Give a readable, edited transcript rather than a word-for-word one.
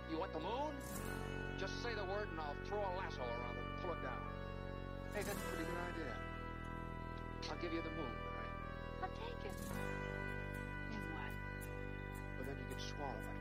You want the moon? Just say the word and I'll throw a lasso around it and pull it down. Hey, that's a pretty good idea. I'll give you the moon, all right? I'll take it. And what? Well, then you get swallowed by